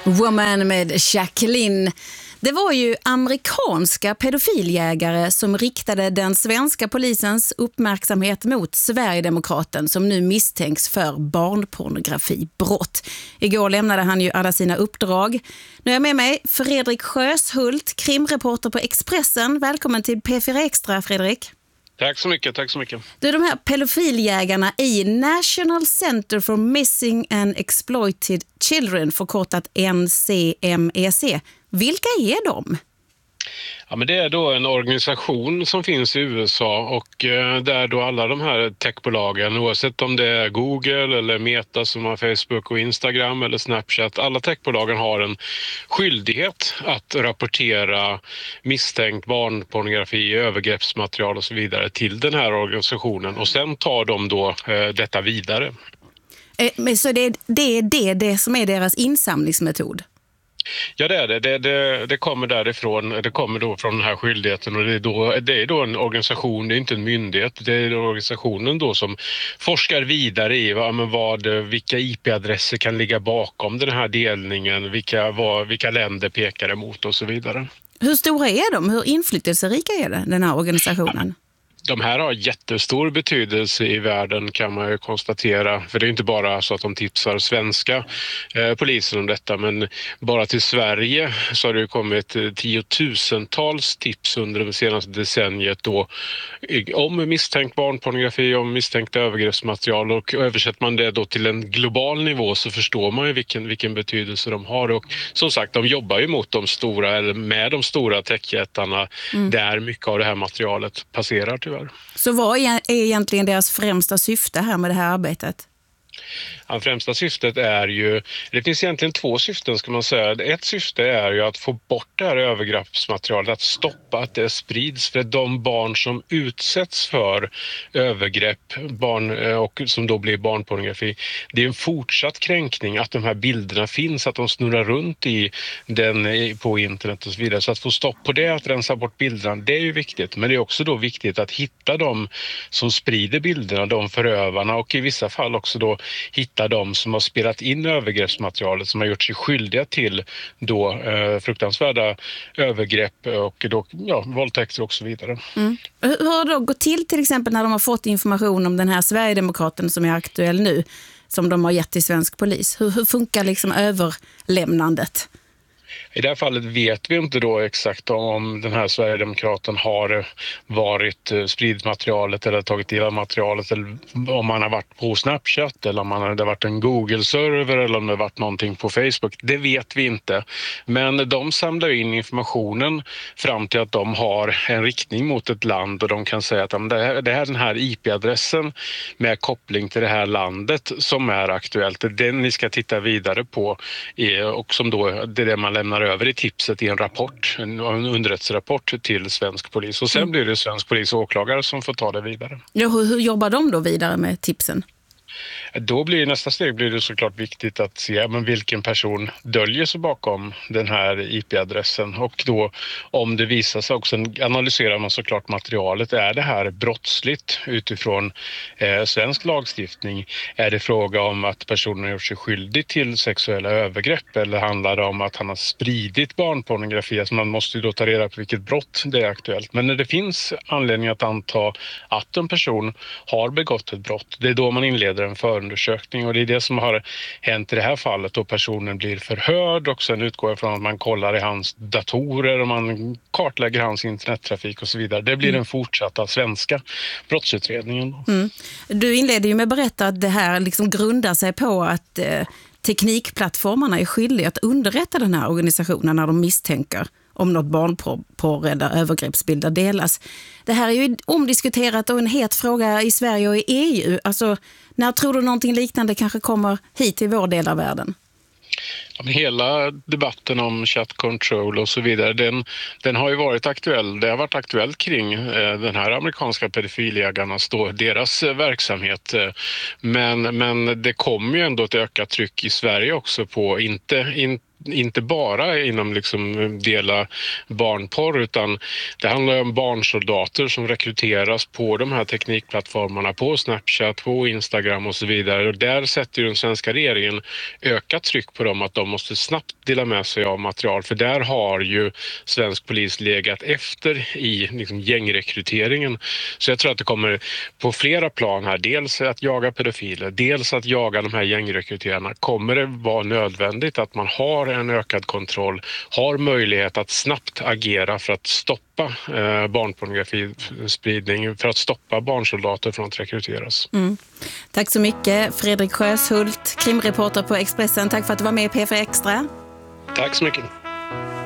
Woman med Jacqueline. Det var ju amerikanska pedofiljägare som riktade den svenska polisens uppmärksamhet mot Sverigedemokraten som nu misstänks för barnpornografibrott. Igår lämnade han ju alla sina uppdrag. Nu är jag med mig Fredrik Sjöshult, krimreporter på Expressen. Välkommen till P4 Extra, Fredrik. Tack så mycket, tack så mycket. Du, de här pedofiljägarna i National Center for Missing and Exploited Children, förkortat NCMEC. Vilka är de? Ja, men det är då en organisation som finns i USA och där då alla de här techbolagen, oavsett om det är Google eller Meta som har Facebook och Instagram eller Snapchat, alla techbolagen har en skyldighet att rapportera misstänkt barnpornografi, övergreppsmaterial och så vidare till den här organisationen och sen tar de då detta vidare. Så det är det som är deras insamlingsmetod? Ja, det är det. Det kommer därifrån. Det kommer då från den här skyldigheten och det är då en organisation, det är inte en myndighet. Det är organisationen då som forskar vidare i vilka IP-adresser kan ligga bakom den här delningen, vilka länder pekar emot och så vidare. Hur stora är de? Hur inflytelserika är den här organisationen? De här har jättestor betydelse i världen kan man ju konstatera. För det är inte bara så att de tipsar svenska polisen om detta. Men bara till Sverige så har det ju kommit tiotusentals tips under det senaste decenniet då, om misstänkt barnpornografi, om misstänkt övergreppsmaterial. Och översätter man det då till en global nivå så förstår man ju vilken betydelse de har. Och som sagt, de jobbar ju med de stora techjättarna där mycket av det här materialet passerar tyvärr. Så vad är egentligen deras främsta syfte här med det här arbetet? Ja, främsta syftet är ju, det finns egentligen två syften ska man säga. Ett syfte är ju att få bort det här övergreppsmaterialet, att stoppa att det sprids. För de barn som utsätts för övergrepp och som då blir barnpornografi, det är en fortsatt kränkning att de här bilderna finns, att de snurrar runt på internet och så vidare. Så att få stopp på det, att rensa bort bilderna, det är ju viktigt. Men det är också då viktigt att hitta de som sprider bilderna, de förövarna och i vissa fall också då hitta de som har spelat in övergreppsmaterialet, som har gjort sig skyldiga till då fruktansvärda övergrepp och då, våldtäkter och så vidare. Hur har det då gått till exempel när de har fått information om den här Sverigedemokraten som är aktuell nu, som de har gett till svensk polis? Hur funkar liksom överlämnandet? I det här fallet vet vi inte då exakt om den här Sverigedemokraten har varit spridit materialet eller tagit del av materialet, eller om man har varit på Snapchat eller om man hade varit en Google-server eller om det har varit någonting på Facebook. Det vet vi inte. Men de samlar in informationen fram till att de har en riktning mot ett land och de kan säga att det är den här IP-adressen med koppling till det här landet som är aktuellt. Det är den ni ska titta vidare på och som då det är det man lämnar över i tipset i en rapport, en underrättelserapport till svensk polis. Och sen blir det svensk polis och åklagare som får ta det vidare. Ja, hur jobbar de då vidare med tipsen? Då blir nästa steg det såklart viktigt att se vilken person döljer sig bakom den här IP-adressen. Och då om det visar sig också analyserar man såklart materialet. Är det här brottsligt utifrån svensk lagstiftning? Är det fråga om att personen har gjort sig skyldig till sexuella övergrepp? Eller handlar det om att han har spridit barnpornografi? Alltså man måste ju då ta reda på vilket brott det är aktuellt. Men när det finns anledning att anta att en person har begått ett brott, det är då man inleder en förundersökning och det är det som har hänt i det här fallet då personen blir förhörd och sen utgår jag från att man kollar i hans datorer och man kartlägger hans internettrafik och så vidare. Det blir den fortsatta svenska brottsutredningen. Du inledde ju med att berätta att det här liksom grundar sig på att teknikplattformarna är skyldiga att underrätta den här organisationen när de misstänker om något barnporr eller övergreppsbilder delas. Det här är ju omdiskuterat och en het fråga i Sverige och i EU. Alltså, när tror du någonting liknande kanske kommer hit till vår del av världen? Ja, men hela debatten om chat control och så vidare, den har ju varit aktuell. Det har varit aktuellt kring den här amerikanska pedofiljägarnas deras verksamhet. Men det kommer ju ändå ett ökat tryck i Sverige också på inte bara inom liksom dela barnporr, utan det handlar om barnsoldater som rekryteras på de här teknikplattformarna, på Snapchat, på Instagram och så vidare. Och där sätter ju den svenska regeringen ökat tryck på dem att de måste snabbt dela med sig av material, för där har ju svensk polis legat efter i liksom gängrekryteringen. Så jag tror att det kommer på flera plan här, dels att jaga pedofiler, dels att jaga de här gängrekryterarna. Kommer det vara nödvändigt att man har en ökad kontroll, har möjlighet att snabbt agera för att stoppa barnpornografispridning, för att stoppa barnsoldater från att rekryteras. Tack så mycket Fredrik Sjöshult, krimreporter på Expressen. Tack för att du var med i P4 Extra. Tack så mycket.